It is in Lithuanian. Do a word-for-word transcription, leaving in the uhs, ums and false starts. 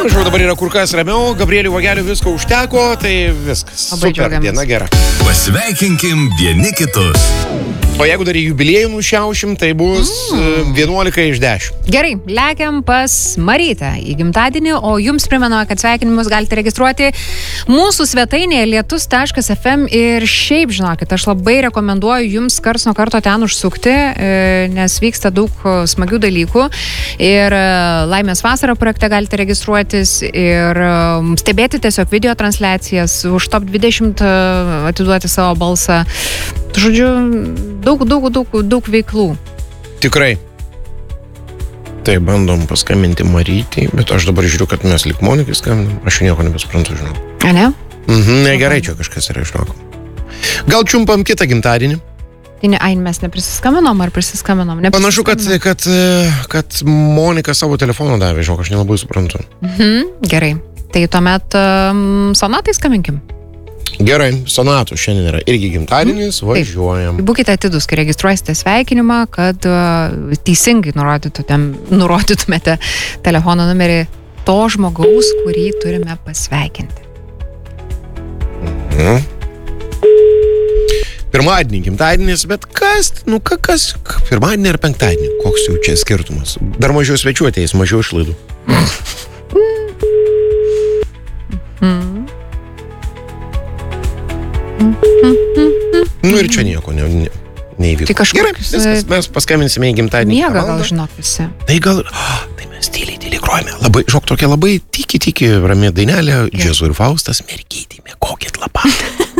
Žinau, dabar yra kur kas ramiau, Gabrieliui Vageliui visko užteko, tai viskas. Labai super, džiaugiamės. diena gera. Pasveikinkim vieni kitus. O jeigu dar į jubiliejų nušiaušim, tai bus mm. vienuolika iš dešimt. Gerai, lekiam pas Marytę į gimtadienį, o jums primenu, kad sveikinimus galite registruoti mūsų svetainėje lietus taškas ef em ir šiaip, žinokit, aš labai rekomenduoju jums kars nuo karto ten užsukti, nes vyksta daug smagių dalykų ir Laimės vasara projekte galite registruotis ir stebėti tiesiog video transliacijas, už top dvidešimt atiduoti savo balsą. Žodžiu, daug, daug, daug, daug veiklų. Tikrai. Tai bandom paskambinti Marytei, bet aš dabar žiūriu, kad mes lik Monikai skambinam, aš nieko nebesprantu, žinau. A, ne? Mhm, negerai, čia kažkas yra, žinok. Gal čiumpam kitą gimtadienį? Tai ne, ai, mes neprisiskaminom ar prisiskambinom? Panašu, kad, kad, kad Monika savo telefoną davė, žinok, aš nelabai suprantu. Mhm, gerai. Tai tuomet um, sonatai skambinkim. Gerai, sonatų šiandien yra irgi gimtadienis, važiuojam. Taip. Būkite atidus, kai registruosite sveikinimą, kad uh, teisingai nurodytumėte telefono numerį to žmogaus, kurį turime pasveikinti. Mhm. Pirmadienį gimtadienis, bet kas, nu kas, pirmadienį ar penktadienį, koks jau čia skirtumas? Dar mažiau svečių ateis, mažiau išlaidų. Mhm. Nu ir čia nieko ne, ne, neįvyko. Tai kažkur... Gerai, viskas, mes paskambinsime į gimtadienį. Miega gal, žinok, visi. Tai gal... Oh, tai mes tyliai, tyliai grojame. Labai, žinok, tokia labai tiki, tiki rami dainelė. Džiazu ir Faustas, mergytį, mėgokit lapatai.